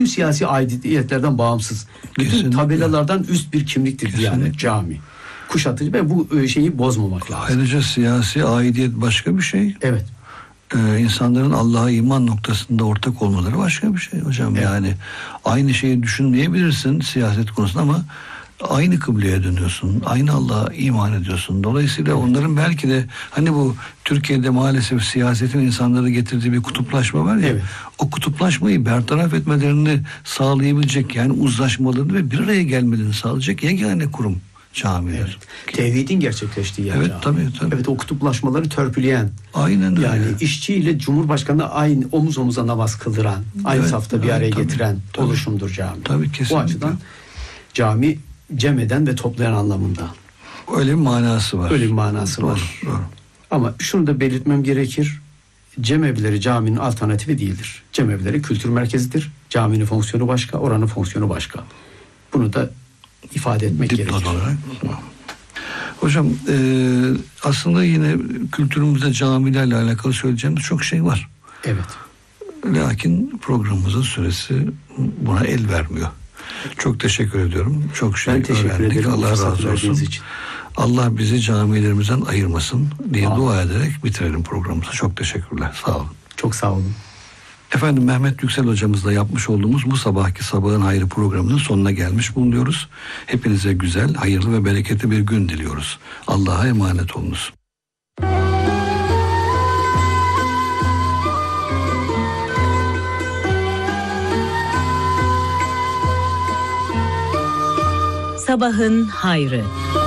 siyasi aidiyetlerden bağımsız. Bütün Kesinlikle. tabelalardan üst bir kimliktir Diyanet Cami. Kuşatıcı ve bu şeyi bozmamak lazım. Ayrıca siyasi aidiyet başka bir şey. Evet. İnsanların Allah'a iman noktasında ortak olmaları başka bir şey hocam. Evet. Yani aynı şeyi düşünmeyebilirsin siyaset konusunda ama aynı kıbleye dönüyorsun. Aynı Allah'a iman ediyorsun. Dolayısıyla onların belki de hani bu Türkiye'de maalesef siyasetin insanları getirdiği bir kutuplaşma var ya. Evet. O kutuplaşmayı bertaraf etmelerini sağlayabilecek, yani uzlaşmalarını ve bir araya gelmelerini sağlayacak yegane kurum camiler. Evet. Tevhidin gerçekleştiği yer Evet, cami. tabii. Evet, o kutuplaşmaları törpüleyen. Aynen öyle. Yani işçiyle Cumhurbaşkanı aynı omuz omuza namaz kıldıran, aynı Evet, safta bir araya tabii, getiren tabii. oluşumdur cami. Tabii, kesinlikle. Bu açıdan cami cem eden ve toplayan anlamında. Öyle bir manası var. Öyle bir manası var. Doğru. Ama şunu da belirtmem gerekir. Cemevileri caminin alternatifi değildir. Cemevileri kültür merkezidir. Caminin fonksiyonu başka, oranın fonksiyonu başka. Bunu da ifade etmek Dipnot gerekir. olarak. Hocam aslında yine kültürümüzde camilerle alakalı söyleyeceğimiz çok şey var. Evet. Lakin programımızın süresi buna el vermiyor. Çok teşekkür ediyorum. Çok şey Ben teşekkür öğrendik. ederim. Allah Fırsat razı verdiğiniz olsun. için. Allah bizi camilerimizden ayırmasın diye Amin. dua ederek bitirelim programımızı. Çok teşekkürler. Sağ olun. Çok sağ olun. Efendim, Mehmet Yüksel hocamızla yapmış olduğumuz bu sabahki Sabahın Hayrı programının sonuna gelmiş bulunuyoruz. Hepinize güzel, hayırlı ve bereketli bir gün diliyoruz. Allah'a emanet olunuz. Sabahın Hayrı.